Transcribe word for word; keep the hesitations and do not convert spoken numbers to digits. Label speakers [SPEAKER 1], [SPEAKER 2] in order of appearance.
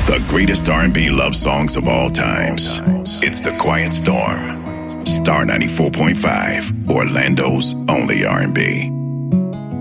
[SPEAKER 1] The greatest R and B love songs of all times. It's The Quiet Storm. Star ninety-four point five, Orlando's only R and B.